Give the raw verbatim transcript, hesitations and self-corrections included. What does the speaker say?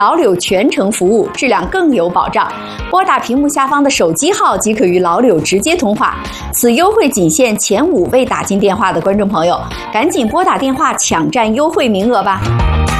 老柳全程服务，质量更有保障。拨打屏幕下方的手机号即可与老柳直接通话。此优惠仅限前五位打进电话的观众朋友，赶紧拨打电话抢占优惠名额吧。